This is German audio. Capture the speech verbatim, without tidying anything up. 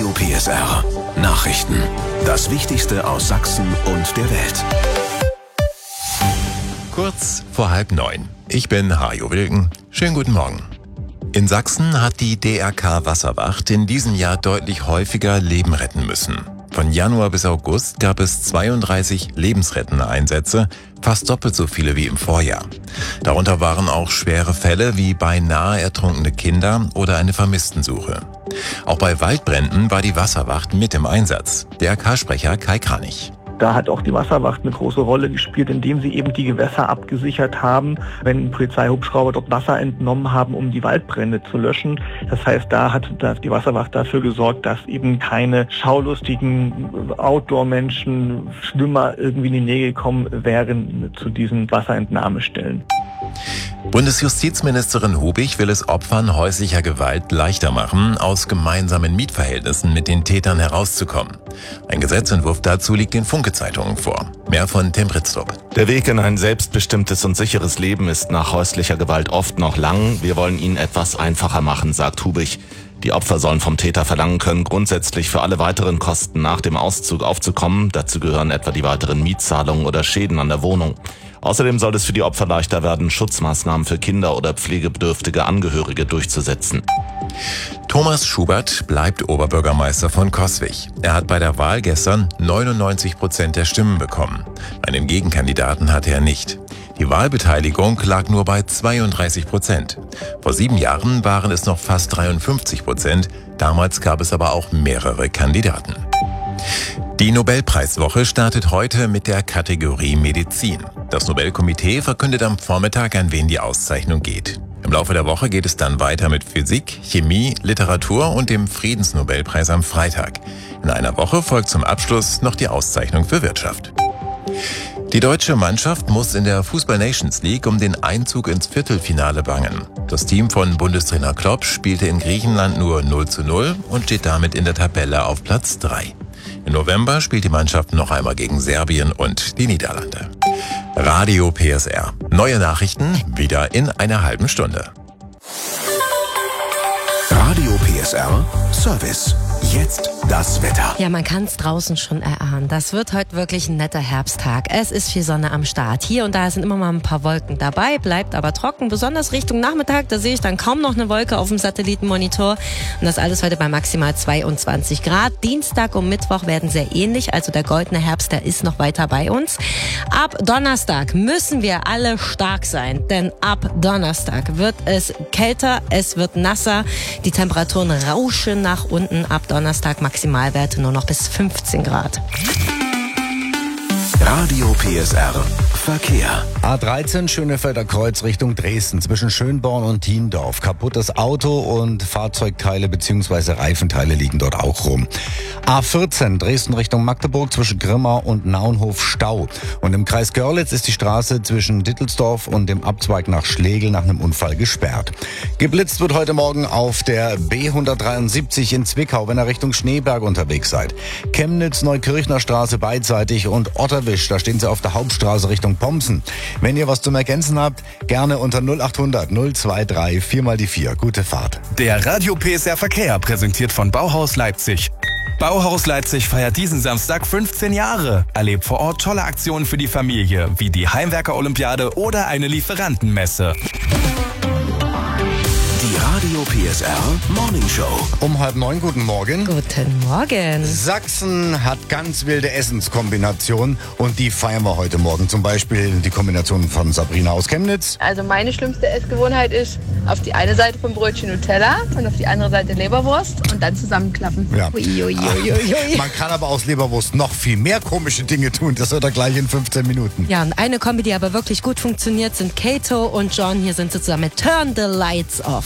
Radio P S R. Nachrichten. Das Wichtigste aus Sachsen und der Welt. Kurz vor halb neun. Ich bin Hajo Wilken. Schönen guten Morgen. In Sachsen hat die D R K Wasserwacht in diesem Jahr deutlich häufiger Leben retten müssen. Von Januar bis August gab es zweiunddreißig lebensrettende Einsätze, fast doppelt so viele wie im Vorjahr. Darunter waren auch schwere Fälle wie beinahe ertrunkene Kinder oder eine Vermisstensuche. Auch bei Waldbränden war die Wasserwacht mit im Einsatz. D R K-Sprecher Kai Kranich. Da hat auch die Wasserwacht eine große Rolle gespielt, indem sie eben die Gewässer abgesichert haben, wenn Polizeihubschrauber dort Wasser entnommen haben, um die Waldbrände zu löschen. Das heißt, da hat die Wasserwacht dafür gesorgt, dass eben keine schaulustigen Outdoor-Menschen, Schwimmer irgendwie in die Nähe gekommen wären zu diesen Wasserentnahmestellen. Bundesjustizministerin Hubig will es Opfern häuslicher Gewalt leichter machen, aus gemeinsamen Mietverhältnissen mit den Tätern herauszukommen. Ein Gesetzentwurf dazu liegt den Funke-Zeitungen vor. Mehr von Tim Britztrup. Der Weg in ein selbstbestimmtes und sicheres Leben ist nach häuslicher Gewalt oft noch lang. Wir wollen ihn etwas einfacher machen, sagt Hubig. Die Opfer sollen vom Täter verlangen können, grundsätzlich für alle weiteren Kosten nach dem Auszug aufzukommen. Dazu gehören etwa die weiteren Mietzahlungen oder Schäden an der Wohnung. Außerdem soll es für die Opfer leichter werden, Schutzmaßnahmen für Kinder oder pflegebedürftige Angehörige durchzusetzen. Thomas Schubert bleibt Oberbürgermeister von Coswig. Er hat bei der Wahl gestern neunundneunzig Prozent der Stimmen bekommen. Einen Gegenkandidaten hatte er nicht. Die Wahlbeteiligung lag nur bei zweiunddreißig Prozent. Vor sieben Jahren waren es noch fast dreiundfünfzig Prozent. Damals gab es aber auch mehrere Kandidaten. Die Nobelpreiswoche startet heute mit der Kategorie Medizin. Das Nobelkomitee verkündet am Vormittag, an wen die Auszeichnung geht. Im Laufe der Woche geht es dann weiter mit Physik, Chemie, Literatur und dem Friedensnobelpreis am Freitag. In einer Woche folgt zum Abschluss noch die Auszeichnung für Wirtschaft. Die deutsche Mannschaft muss in der Fußball-Nations League um den Einzug ins Viertelfinale bangen. Das Team von Bundestrainer Klopp spielte in Griechenland nur null zu null und steht damit in der Tabelle auf Platz drei. Im November spielt die Mannschaft noch einmal gegen Serbien und die Niederlande. Radio P S R. Neue Nachrichten wieder in einer halben Stunde. Radio P S R Service. Jetzt das Wetter. Ja, man kann es draußen schon erahnen. Das wird heute wirklich ein netter Herbsttag. Es ist viel Sonne am Start. Hier und da sind immer mal ein paar Wolken dabei, bleibt aber trocken. Besonders Richtung Nachmittag, da sehe ich dann kaum noch eine Wolke auf dem Satellitenmonitor. Und das alles heute bei maximal zweiundzwanzig Grad. Dienstag und Mittwoch werden sehr ähnlich. Also der goldene Herbst, der ist noch weiter bei uns. Ab Donnerstag müssen wir alle stark sein. Denn ab Donnerstag wird es kälter, es wird nasser. Die Temperaturen rauschen nach unten. Ab Donnerstag Maximalwerte nur noch bis fünfzehn Grad. Radio P S R Verkehr. A dreizehn Schönefelder Kreuz Richtung Dresden zwischen Schönborn und Thiendorf. Kaputtes Auto und Fahrzeugteile bzw. Reifenteile liegen dort auch rum. A vierzehn Dresden Richtung Magdeburg zwischen Grimma und Naunhof Stau. Und im Kreis Görlitz ist die Straße zwischen Dittelsdorf und dem Abzweig nach Schlegel nach einem Unfall gesperrt. Geblitzt wird heute Morgen auf der B hundertdreiundsiebzig in Zwickau, wenn ihr Richtung Schneeberg unterwegs seid. Chemnitz, Neukirchner Straße beidseitig und Otterwisch, da stehen sie auf der Hauptstraße Richtung Pomsen. Wenn ihr was zum Ergänzen habt, gerne unter null achthundert null dreiundzwanzig vier mal die vier. Gute Fahrt. Der Radio P S R Verkehr präsentiert von Bauhaus Leipzig. Bauhaus Leipzig feiert diesen Samstag fünfzehn Jahre. Erlebt vor Ort tolle Aktionen für die Familie, wie die Heimwerker-Olympiade oder eine Lieferantenmesse. Die Radio P S R Morning Show. Um halb neun, guten Morgen. Guten Morgen. Sachsen hat ganz wilde Essenskombinationen und die feiern wir heute Morgen. Zum Beispiel die Kombination von Sabrina aus Chemnitz. Also meine schlimmste Essgewohnheit ist auf die eine Seite vom Brötchen Nutella und auf die andere Seite Leberwurst und dann zusammenklappen. Ja. Ui, ui, ui, ui. Man kann aber aus Leberwurst noch viel mehr komische Dinge tun. Das hört er gleich in fünfzehn Minuten. Ja, und eine Kombi, die aber wirklich gut funktioniert, sind Kato und John. Hier sind sie zusammen mit Turn the Lights Off.